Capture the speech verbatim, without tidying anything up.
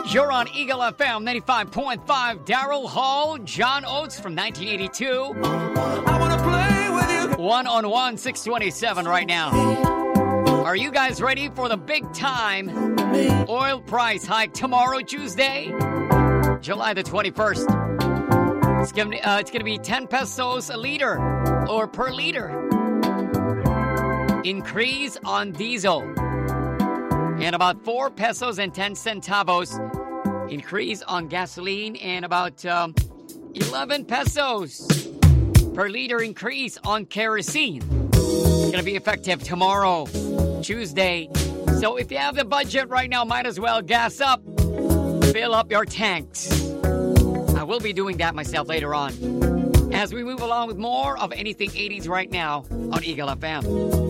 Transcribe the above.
You're on Eagle F M ninety-five point five. Daryl Hall, John Oates from nineteen eighty-two. I wanna play with you. One on one, six twenty-seven right now. Are you guys ready for the big time oil price hike tomorrow, Tuesday, July the twenty-first? It's gonna, uh, it's gonna be ten pesos a liter or per liter. Increase on diesel. And about four pesos and ten centavos increase on gasoline, and about um, eleven pesos per liter increase on kerosene. It's going to be effective tomorrow, Tuesday. So if you have the budget right now, might as well gas up, fill up your tanks. I will be doing that myself later on as we move along with more of Anything eighties right now on Eagle F M.